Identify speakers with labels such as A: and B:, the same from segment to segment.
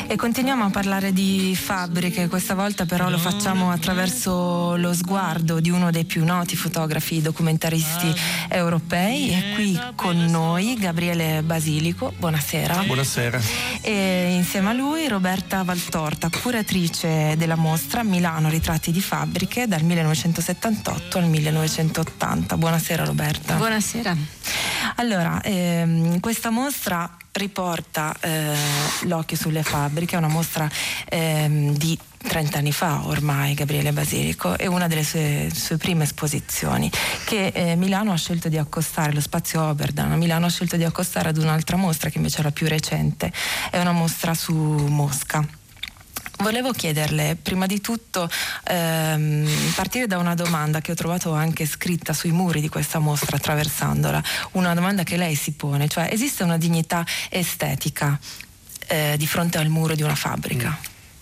A: E continuiamo a parlare di fabbriche, questa volta però lo facciamo attraverso lo sguardo di uno dei più noti fotografi documentaristi europei. È qui con noi Gabriele Basilico, buonasera.
B: Buonasera.
A: E insieme a lui Roberta Valtorta, curatrice della mostra Milano Ritratti di fabbriche dal 1978 al 1980. Buonasera Roberta.
C: Buonasera.
A: Allora, questa mostra riporta l'occhio sulle fabbriche, è una mostra di 30 anni fa ormai. Gabriele Basilico è una delle sue prime esposizioni che Milano ha scelto di accostare, lo spazio Oberdan a Milano ha scelto di accostare ad un'altra mostra che invece era più recente, è una mostra su Mosca. Volevo chiederle prima di tutto, partire da una domanda che ho trovato anche scritta sui muri di questa mostra attraversandola, una domanda che lei si pone, cioè esiste una dignità estetica di fronte al muro di una fabbrica?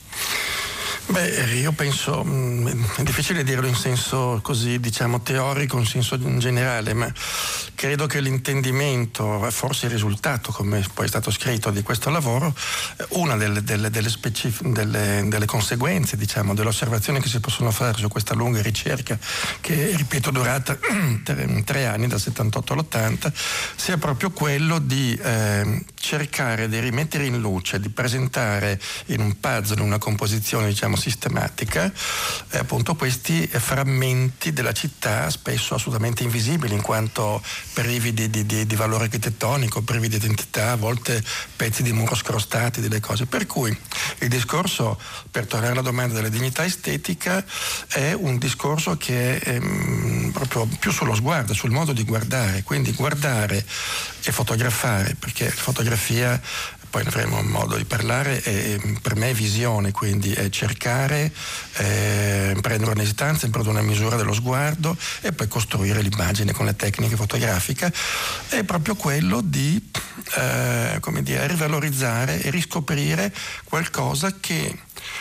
B: Beh, io penso, è difficile dirlo in senso così, diciamo, teorico, in senso generale, ma credo che l'intendimento, forse il risultato, come poi è stato scritto, di questo lavoro, una delle conseguenze, diciamo, delle osservazioni che si possono fare su questa lunga ricerca, che, ripeto, durata 3 anni, dal 78 all'80, sia proprio quello di cercare di rimettere in luce, di presentare in un puzzle, in una composizione, diciamo, sistematica, appunto questi frammenti della città, spesso assolutamente invisibili in quanto privi di valore architettonico, privi di identità, a volte pezzi di muro scrostati, delle cose. Per cui il discorso, per tornare alla domanda della dignità estetica, è un discorso che è proprio più sullo sguardo, sul modo di guardare, quindi guardare e fotografare, perché fotografia, poi ne avremo modo di parlare, per me è visione, quindi è cercare, prendere una distanza, prendere una misura dello sguardo e poi costruire l'immagine con le tecniche fotografiche. È proprio quello di rivalorizzare e riscoprire qualcosa che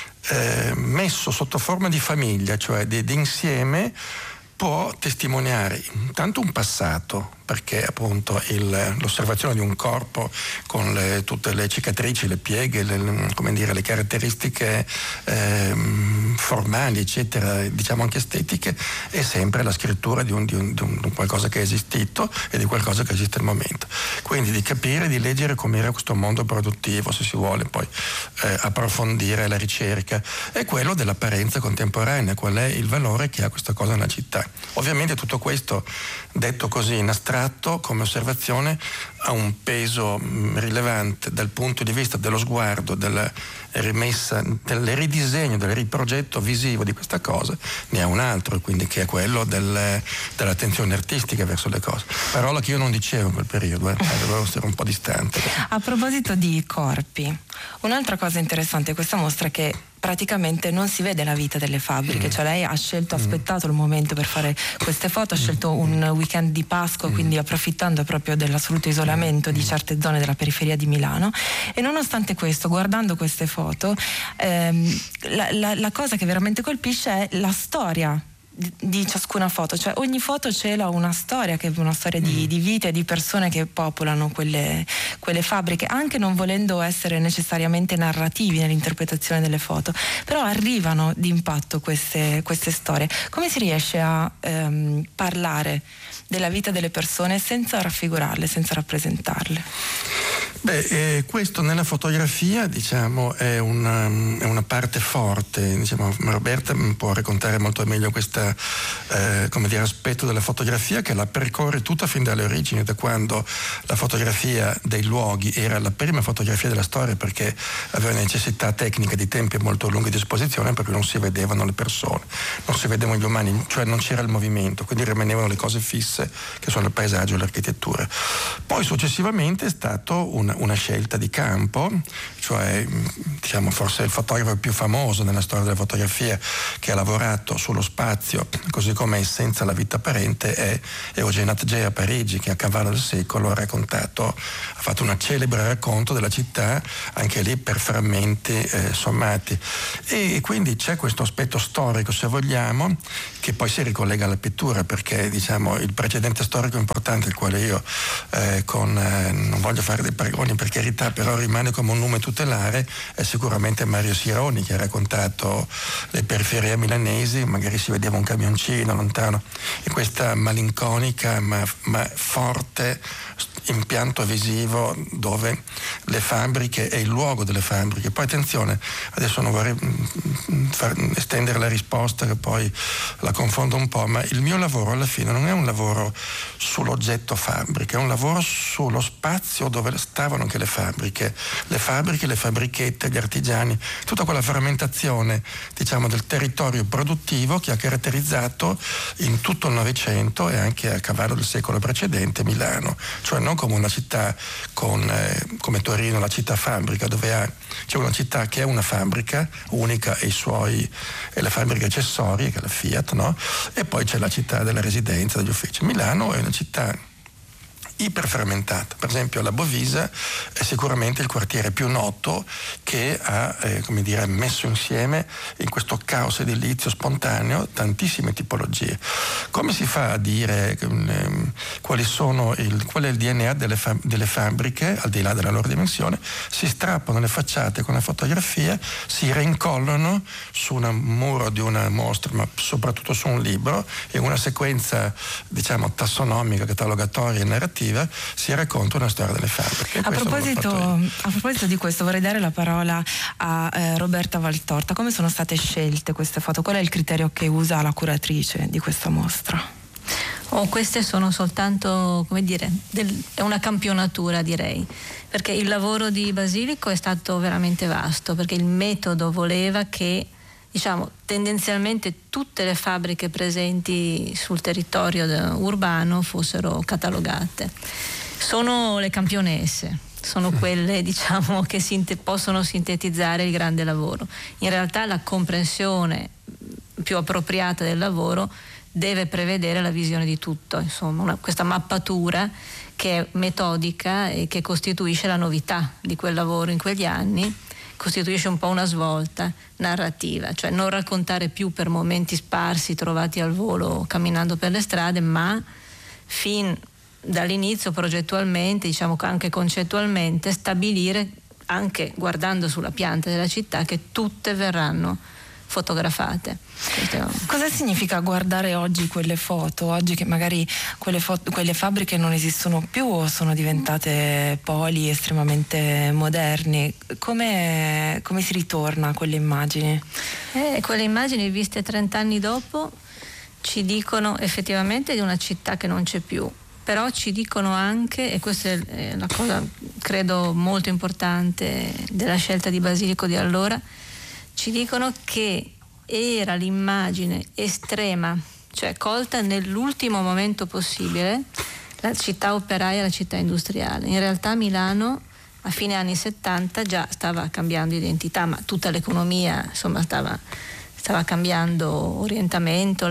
B: messo sotto forma di famiglia, cioè di insieme, può testimoniare intanto un passato, perché appunto l'osservazione di un corpo con tutte le cicatrici, le pieghe, le caratteristiche formali, eccetera, diciamo anche estetiche, è sempre la scrittura di un qualcosa che è esistito e di qualcosa che esiste al momento. Quindi di capire, di leggere com'era questo mondo produttivo, se si vuole poi approfondire la ricerca, è quello dell'apparenza contemporanea, qual è il valore che ha questa cosa nella città. Ovviamente tutto questo, detto così in astratto, come osservazione, ha un peso rilevante dal punto di vista dello sguardo, della rimessa, del ridisegno, del riprogetto visivo di questa cosa, ne ha un altro, quindi che è quello dell'attenzione artistica verso le cose. Parola che io non dicevo in quel periodo, dovevo essere un po' distante.
A: A proposito di corpi, un'altra cosa interessante di questa mostra è che praticamente non si vede la vita delle fabbriche, cioè lei ha aspettato il momento per fare queste foto, ha scelto un weekend di Pasqua, quindi approfittando proprio dell'assoluto isolamento di certe zone della periferia di Milano, e nonostante questo, guardando queste foto, la cosa che veramente colpisce è la storia di ciascuna foto, cioè ogni foto cela una storia, che è una storia di vite e di persone che popolano quelle fabbriche, anche non volendo essere necessariamente narrativi nell'interpretazione delle foto, però arrivano d'impatto queste storie. Come si riesce a parlare della vita delle persone senza raffigurarle, senza rappresentarle?
B: Beh, questo nella fotografia, diciamo, è una parte forte. Diciamo, Roberta può raccontare molto meglio questo aspetto della fotografia, che la percorre tutta fin dalle origini, da quando la fotografia dei luoghi era la prima fotografia della storia, perché aveva necessità tecnica di tempi molto lunghi di esposizione, perché non si vedevano le persone, non si vedevano gli umani, cioè non c'era il movimento, quindi rimanevano le cose fisse che sono il paesaggio e l'architettura. Poi successivamente è stato una scelta di campo, cioè diciamo forse il fotografo più famoso nella storia della fotografia che ha lavorato sullo spazio così come è senza la vita apparente è Eugène Atget a Parigi, che a cavallo del secolo ha fatto un celebre racconto della città, anche lì per frammenti sommati, e quindi c'è questo aspetto storico, se vogliamo, che poi si ricollega alla pittura, perché diciamo il precedente storico importante, il quale io non voglio fare dei paragoni Sironi, per carità, però rimane come un nome tutelare, è sicuramente Mario Sironi, che ha raccontato le periferie milanesi, magari si vedeva un camioncino lontano, e questa malinconica ma forte impianto visivo dove le fabbriche e il luogo delle fabbriche. Poi attenzione, adesso non vorrei estendere la risposta, che poi la confondo un po', ma il mio lavoro alla fine non è un lavoro sull'oggetto fabbrica, è un lavoro sullo spazio dove stavano anche le fabbriche, le fabbrichette, gli artigiani, tutta quella frammentazione, diciamo, del territorio produttivo che ha caratterizzato in tutto il Novecento e anche a cavallo del secolo precedente Milano, cioè non come una città come Torino, la città fabbrica, dove c'è una città che è una fabbrica unica e le fabbriche accessorie, che è la Fiat, no? E poi c'è la città della residenza, degli uffici. Milano è una città iperframmentata. Per esempio la Bovisa è sicuramente il quartiere più noto che ha messo insieme in questo caos edilizio spontaneo tantissime tipologie. Come si fa a dire qual è il DNA delle fabbriche, al di là della loro dimensione? Si strappano le facciate con la fotografia, si reincollano su un muro di una mostra, ma soprattutto su un libro, e una sequenza, diciamo, tassonomica, catalogatoria e narrativa si racconta una storia delle fabbriche.
A: A proposito di questo, vorrei dare la parola a Roberta Valtorta. Come sono state scelte queste foto? Qual è il criterio che usa la curatrice di questa mostra?
C: Queste sono soltanto, è una campionatura, direi, perché il lavoro di Basilico è stato veramente vasto, perché il metodo voleva che, diciamo, tendenzialmente tutte le fabbriche presenti sul territorio urbano fossero catalogate. Sono le campionesse, sono quelle, diciamo, che possono sintetizzare il grande lavoro. In realtà la comprensione più appropriata del lavoro deve prevedere la visione di tutto, insomma, questa mappatura che è metodica e che costituisce la novità di quel lavoro in quegli anni. Costituisce un po' una svolta narrativa, cioè non raccontare più per momenti sparsi trovati al volo camminando per le strade, ma fin dall'inizio progettualmente, diciamo anche concettualmente, stabilire, anche guardando sulla pianta della città, che tutte verranno fotografate.
A: Cosa significa guardare oggi quelle foto? Oggi che magari quelle fabbriche non esistono più o sono diventate poli estremamente moderni, come si ritorna a quelle immagini?
C: Quelle immagini viste 30 anni dopo ci dicono effettivamente di una città che non c'è più, però ci dicono anche, e questa è la cosa credo molto importante della scelta di Basilico di allora, ci dicono che era l'immagine estrema, cioè colta nell'ultimo momento possibile, la città operaia e la città industriale. In realtà Milano a fine anni 70 già stava cambiando identità, ma tutta l'economia, insomma, stava cambiando orientamento,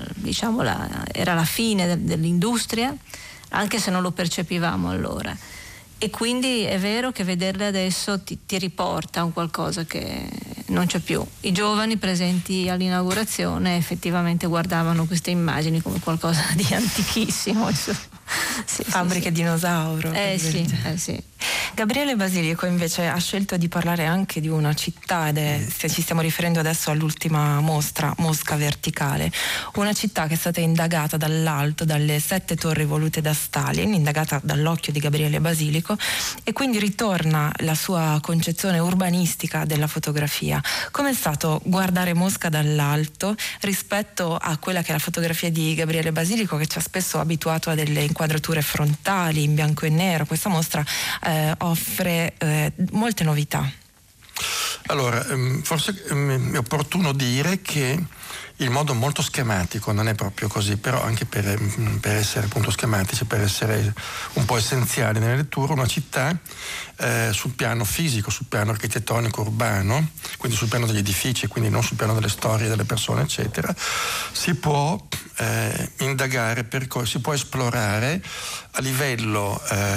C: era la fine dell'industria, anche se non lo percepivamo allora. E quindi è vero che vederle adesso ti riporta a un qualcosa che non c'è più. I giovani presenti all'inaugurazione effettivamente guardavano queste immagini come qualcosa di antichissimo.
A: Fabbriche dinosauro.
C: Sì.
A: Gabriele Basilico invece ha scelto di parlare anche di una città, ci stiamo riferendo adesso all'ultima mostra, Mosca Verticale, una città che è stata indagata dall'alto, dalle 7 torri volute da Stalin, indagata dall'occhio di Gabriele Basilico, e quindi ritorna la sua concezione urbanistica della fotografia. Com'è stato guardare Mosca dall'alto rispetto a quella che è la fotografia di Gabriele Basilico, che ci ha spesso abituato a delle inquadrature frontali in bianco e nero? Questa mostra offre molte novità.
B: Allora, forse è opportuno dire che il modo molto schematico non è proprio così, però anche per essere appunto schematici, per essere un po' essenziali nelle letture, una città sul piano fisico, sul piano architettonico urbano, quindi sul piano degli edifici, quindi non sul piano delle storie delle persone eccetera, si può indagare, si può esplorare a livello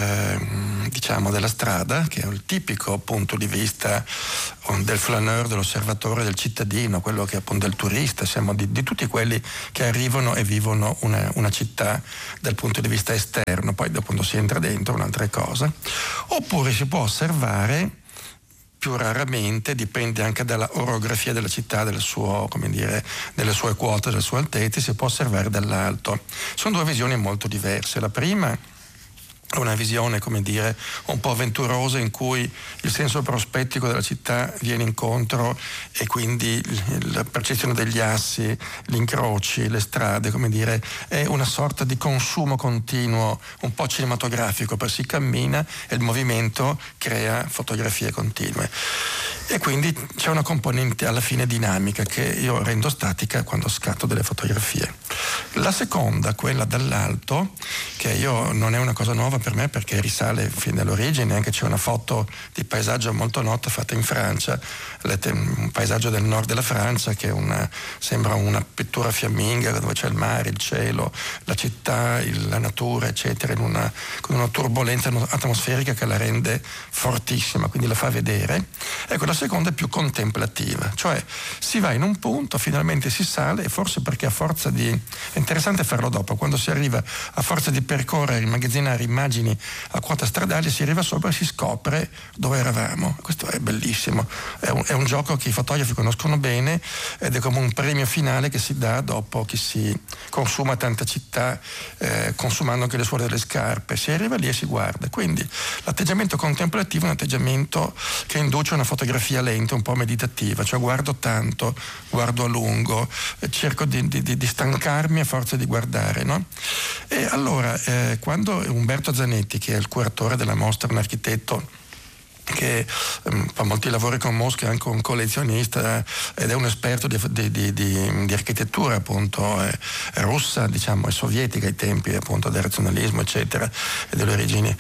B: diciamo della strada, che è il tipico punto di vista del flaneur, dell'osservatore, del cittadino, quello che è appunto del turista, siamo di tutti quelli che arrivano e vivono una città dal punto di vista esterno, poi appunto si entra dentro, un'altra cosa. Oppure si può osservare più raramente, dipende anche dalla orografia della città, del suo, come dire, delle sue quote, delle sue altezze, si può osservare dall'alto. Sono due visioni molto diverse. La prima è una visione, come dire, un po' avventurosa, in cui il senso prospettico della città viene incontro e quindi la percezione degli assi, gli incroci, le strade, come dire, è una sorta di consumo continuo, un po' cinematografico, per si cammina e il movimento crea fotografie continue. E quindi c'è una componente alla fine dinamica che io rendo statica quando scatto delle fotografie. La seconda, quella dall'alto, che io non è una cosa nuova per me perché risale fin dall'origine, anche c'è una foto di paesaggio molto nota fatta in Francia, un paesaggio del nord della Francia che sembra una pittura fiamminga dove c'è il mare, il cielo, la città, la natura eccetera, con una turbolenza atmosferica che la rende fortissima, quindi la fa vedere. Ecco, la seconda è più contemplativa, cioè si va in un punto, finalmente si sale e forse perché a forza di, è interessante farlo dopo, quando si arriva a forza di percorrere, immagazzinare immagini a quota stradale, si arriva sopra e si scopre dove eravamo. Questo è bellissimo, è un gioco che i fotografi conoscono bene ed è come un premio finale che si dà dopo che si consuma tanta città, consumando anche le suole delle scarpe, si arriva lì e si guarda. Quindi l'atteggiamento contemplativo è un atteggiamento che induce una fotografia lenta, un po' meditativa, cioè guardo tanto, guardo a lungo, cerco di stancarmi a forza di guardare, no? E allora quando Umberto Zanetti, che è il curatore della mostra, un architetto che fa molti lavori con Mosca, è anche un collezionista ed è un esperto di architettura appunto russa, diciamo, e sovietica ai tempi appunto del razionalismo eccetera e delle origini,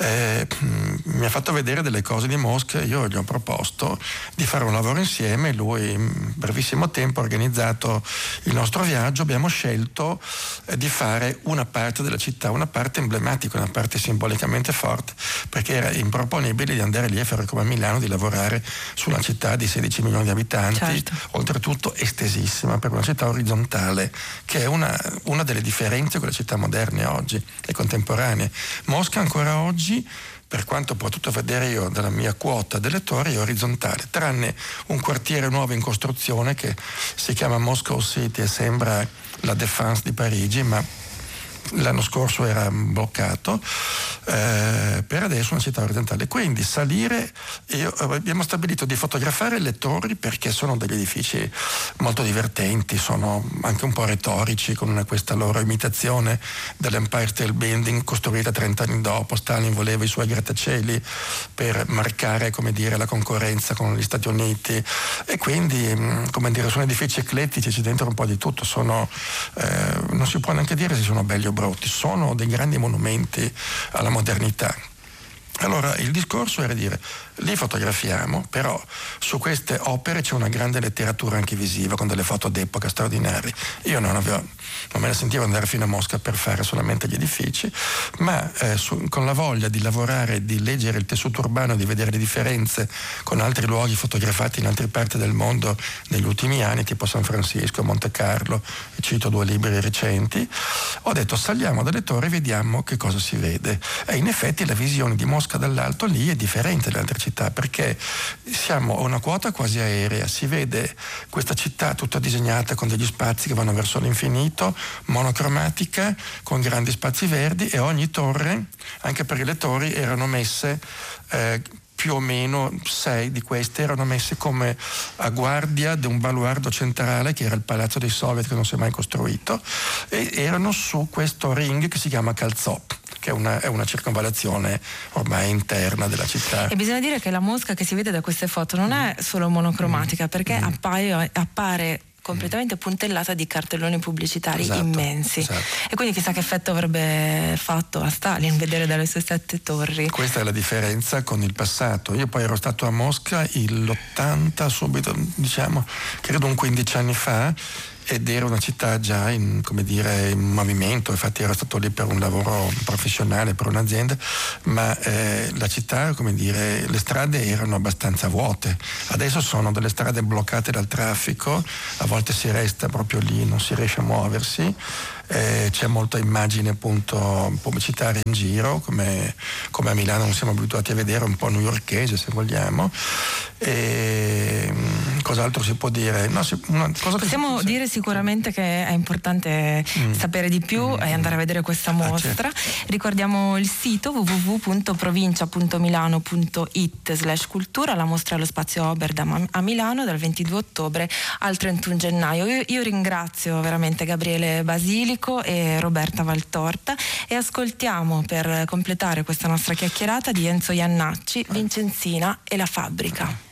B: mi ha fatto vedere delle cose di Mosca. Io gli ho proposto di fare un lavoro insieme, lui in brevissimo tempo ha organizzato il nostro viaggio. Abbiamo scelto di fare una parte della città, una parte emblematica, una parte simbolicamente forte, perché era improponibile di andare lì e fare come a Milano, di lavorare su una città di 16 milioni di abitanti, certo, oltretutto estesissima, per una città orizzontale, che è una delle differenze con le città moderne oggi e contemporanee. Mosca ancora oggi, per quanto ho potuto vedere io dalla mia quota delle torri, è orizzontale, tranne un quartiere nuovo in costruzione che si chiama Moscow City e sembra la Défense di Parigi, ma l'anno scorso era bloccato, per adesso una città orizzontale. Quindi salire, abbiamo stabilito di fotografare le torri perché sono degli edifici molto divertenti, sono anche un po' retorici, con questa loro imitazione dell'Empire State Building costruita 30 anni dopo. Stalin voleva i suoi grattacieli per marcare, come dire, la concorrenza con gli Stati Uniti, e quindi, come dire, sono edifici eclettici, c'è dentro un po' di tutto, non si può neanche dire se sono belli o brutti, sono dei grandi monumenti alla modernità. Allora il discorso era dire, li fotografiamo, però su queste opere c'è una grande letteratura anche visiva, con delle foto d'epoca straordinarie. Io non me la sentivo andare fino a Mosca per fare solamente gli edifici, ma con la voglia di lavorare, di leggere il tessuto urbano, di vedere le differenze con altri luoghi fotografati in altre parti del mondo negli ultimi anni, tipo San Francisco, Monte Carlo, cito 2 libri recenti, ho detto saliamo dalle torri e vediamo che cosa si vede. E in effetti la visione di Mosca dall'alto lì è differente dalle altre città, perché siamo a una quota quasi aerea, si vede questa città tutta disegnata con degli spazi che vanno verso l'infinito, monocromatica, con grandi spazi verdi, e ogni torre, anche perché le torri erano messe più o meno 6 di queste erano messe come a guardia di un baluardo centrale che era il palazzo dei soviet, che non si è mai costruito, e erano su questo ring che si chiama Kalzop, che è una circonvallazione ormai interna della città.
A: E bisogna dire che la Mosca che si vede da queste foto non è solo monocromatica, perché appare completamente puntellata di cartelloni pubblicitari, esatto, immensi. Esatto. E quindi chissà che effetto avrebbe fatto a Stalin vedere dalle sue 7 torri.
B: Questa è la differenza con il passato. Io poi ero stato a Mosca l'80, subito, diciamo, credo un 15 anni fa, ed era una città già in movimento. Infatti ero stato lì per un lavoro professionale per un'azienda, ma la città, le strade erano abbastanza vuote. Adesso sono delle strade bloccate dal traffico, a volte si resta proprio lì, non si riesce a muoversi. C'è molta immagine appunto pubblicitaria in giro, come a Milano non siamo abituati a vedere, un po' newyorkese se vogliamo. Cos'altro si può dire?
A: Possiamo dire sicuramente che è importante sapere di più e andare a vedere questa mostra. Ricordiamo il sito www.provincia.milano.it/cultura. La mostra allo Spazio Oberdam a Milano dal 22 ottobre al 31 gennaio. Io ringrazio veramente Gabriele Basilico e Roberta Valtorta e ascoltiamo per completare questa nostra chiacchierata di Enzo Jannacci, Vincenzina e la fabbrica.